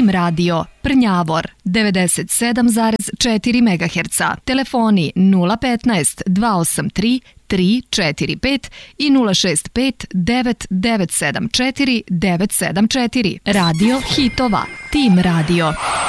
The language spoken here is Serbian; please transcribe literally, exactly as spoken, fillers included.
Tim radio Prnjavor devedeset sedam zarez četiri megaherca. Telefoni nula petnaest dva osam tri tri četiri pet i nula šest pet devet devet sedam četiri devet sedam četiri. Radio hitova Tim radio.